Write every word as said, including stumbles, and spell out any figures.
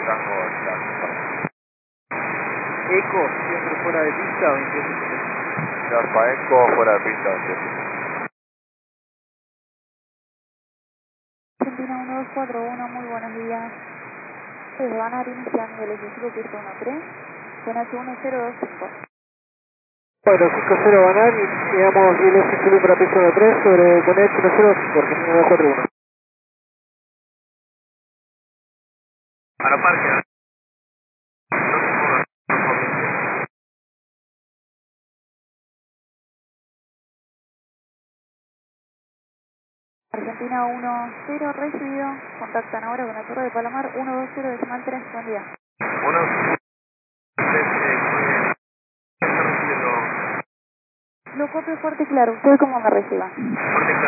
Tango, Tango. Eco, siempre fuera de pista, veintiocho setenta. Alfa Eco, fuera de pista, veintiocho. Argentina uno dos cuatro uno, muy buenos días. Desde Banar iniciando el ejecutivo piso uno tres, con H uno cero dos cinco. Bueno, cinco cero Banar, digamos el S C para piso uno tres sobre con H uno cero cinco, Argentina dos cuatro uno. Para parque. Argentina uno cero recibido, contactan ahora con la Torre de Palomar uno dos cero decimal tres, buen día. Uno, tres, eh, está recibiendo Lo copio fuerte y claro, usted cómo me reciba. fuerte.